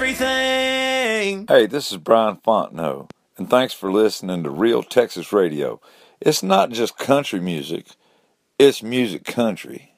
everything. Hey, this is Brian Fontenot, and thanks for listening to Real Texas Radio. It's not just country music, it's music country.